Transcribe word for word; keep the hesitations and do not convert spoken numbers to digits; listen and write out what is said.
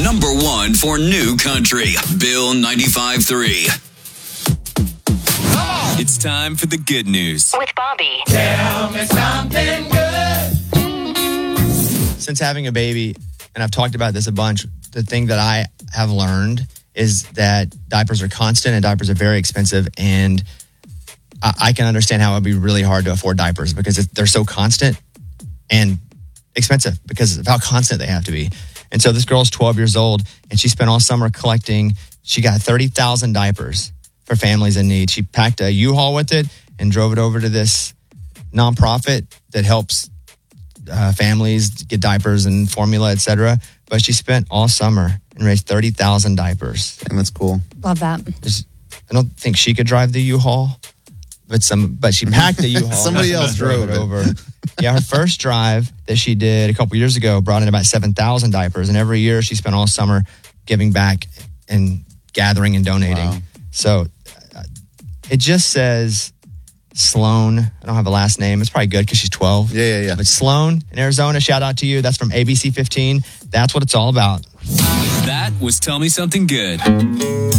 number one for new country, Bill ninety-five three. It's time for the good news with Bobby. Tell me something good. Since having a baby, and I've talked about this a bunch, the thing that I have learned is that diapers are constant and diapers are very expensive. And I, I can understand how it would be really hard to afford diapers because it, they're so constant and expensive because of how constant they have to be. And so this girl's twelve years old and she spent all summer collecting. She got thirty thousand diapers for families in need. She packed a U-Haul with it and drove it over to this nonprofit that helps uh, families get diapers and formula, et cetera. But she spent all summer and raised thirty thousand diapers. And that's cool. Love that. There's, I don't think she could drive the U-Haul, but some, but she packed the U-Haul. Somebody else drove it over. Yeah, her first drive that she did a couple years ago brought in about seven thousand diapers. And every year she spent all summer giving back and gathering and donating. Wow. So uh, it just says Sloan. I don't have a last name. It's probably good because she's twelve. Yeah, yeah, yeah. But Sloan in Arizona, shout out to you. That's from A B C fifteen. That's what it's all about. That was Tell Me Something Good.